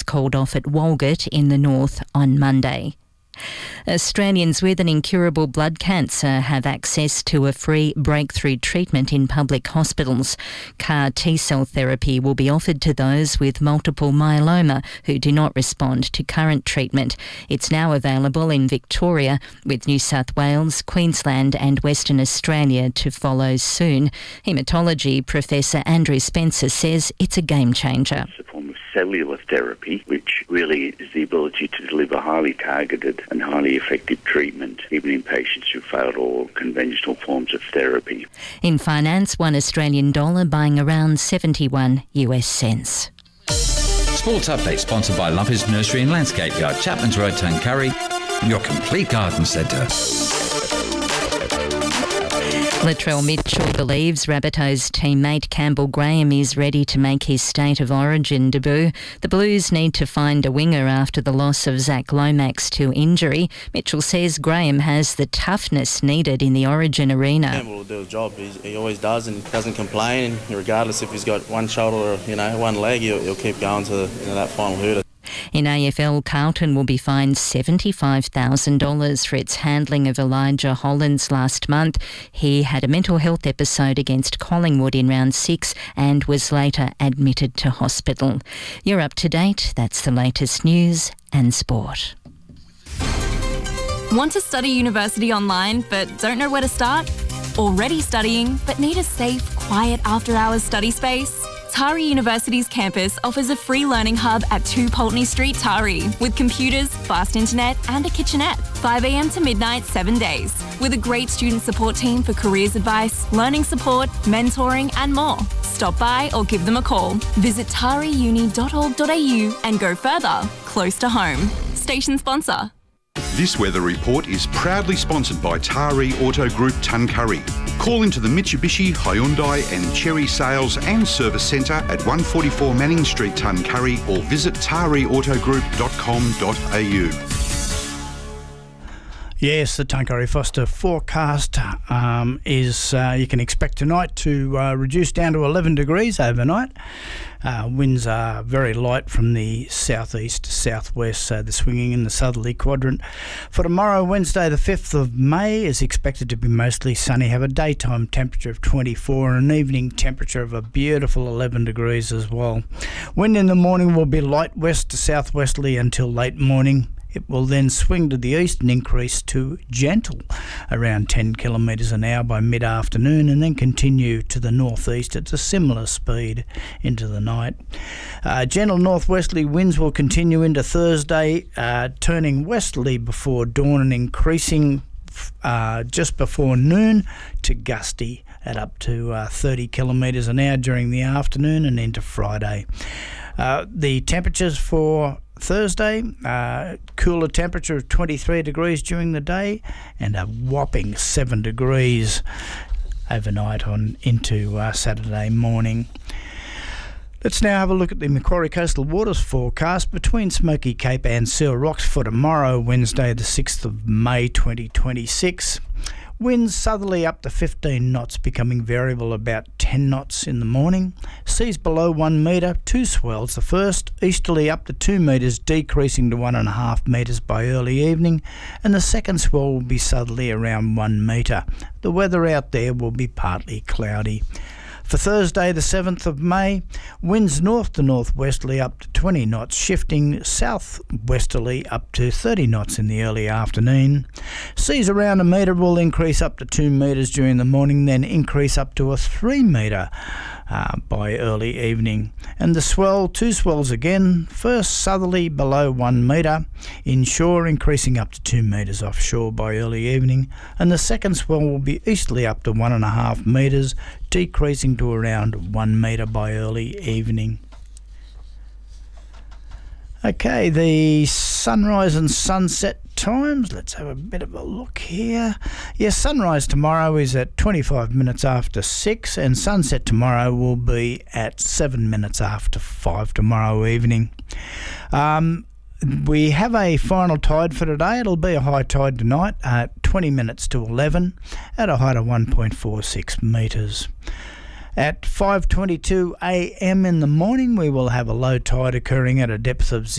called off at Walgett in the north on Monday. Australians with an incurable blood cancer have access to a free breakthrough treatment in public hospitals. CAR T-cell therapy will be offered to those with multiple myeloma who do not respond to current treatment. It's now available in Victoria, with New South Wales, Queensland and Western Australia to follow soon. Haematology Professor Andrew Spencer says it's a game changer. It's a form of cellular therapy, which really is the ability to deliver highly targeted and highly effective treatment, even in patients who failed all conventional forms of therapy. In finance, $1 Australian buying around 71 US cents. Sports Update sponsored by Lumpy's Nursery and Landscape Yard, Chapman's Road, Tuncurry, your complete garden centre. Latrell Mitchell believes Rabbitohs teammate Campbell Graham is ready to make his State of Origin debut. The Blues need to find a winger after the loss of Zach Lomax to injury. Mitchell says Graham has the toughness needed in the Origin arena. Campbell will do his job. He always does and doesn't complain. And regardless if he's got one shoulder or one leg, he'll keep going to that final hooter. In AFL, Carlton will be fined $75,000 for its handling of Elijah Hollands last month. He had a mental health episode against Collingwood in round 6 and was later admitted to hospital. You're up to date. That's the latest news and sport. Want to study university online but don't know where to start? Already studying but need a safe, quiet after-hours study space? Tari University's campus offers a free learning hub at 2 Pulteney Street, Tari, with computers, fast internet and a kitchenette. 5 a.m. to midnight, 7 days. With a great student support team for careers advice, learning support, mentoring and more. Stop by or give them a call. Visit tariuni.org.au and go further, close to home. Station sponsor. This weather report is proudly sponsored by Tari Auto Group Tuncurry. Call into the Mitsubishi, Hyundai and Chery Sales and Service Centre at 144 Manning Street, Tuncurry, or visit tariautogroup.com.au. Yes, the Tuncurry Foster forecast is you can expect tonight to reduce down to 11 degrees overnight. Winds are very light from the southeast to southwest, so they're swinging in the southerly quadrant. For tomorrow, Wednesday the 5th of May, is expected to be mostly sunny, have a daytime temperature of 24 and an evening temperature of a beautiful 11 degrees as well. Wind in the morning will be light west to southwesterly until late morning. It will then swing to the east and increase to gentle, around 10 kilometres an hour by mid-afternoon, and then continue to the northeast at a similar speed into the night. Gentle northwesterly winds will continue into Thursday, turning westerly before dawn and increasing just before noon to gusty at up to 30 kilometres an hour during the afternoon and into Friday. The temperatures for Thursday, cooler temperature of 23 degrees during the day and a whopping 7 degrees overnight on into Saturday morning. Let's now have a look at the Macquarie Coastal Waters forecast between Smoky Cape and Seal Rocks for tomorrow, Wednesday the 6th of May 2026. Winds southerly up to 15 knots, becoming variable about 10 knots in the morning. Seas below 1 metre, 2 swells. The first easterly up to 2 metres, decreasing to 1.5 metres by early evening. And the second swell will be southerly around 1 metre. The weather out there will be partly cloudy. For Thursday the 7th of May, winds north to northwesterly up to 20 knots, shifting southwesterly up to 30 knots in the early afternoon. Seas around 1 metre will increase up to 2 metres during the morning, then increase up to a 3 metre by early evening. And the swell, 2 swells again, first southerly below 1 metre, inshore increasing up to 2 metres offshore by early evening, and the second swell will be easterly up to 1.5 metres, decreasing to around 1 metre by early evening. Okay, the sunrise and sunset times. Let's have a bit of a look here. Yes, sunrise tomorrow is at 25 minutes after 6 and sunset tomorrow will be at 7 minutes after 5 tomorrow evening. We have a final tide for today. It'll be a high tide tonight at 20 minutes to 11 at a height of 1.46 metres. At 5:22 a.m. in the morning, we will have a low tide occurring at a depth of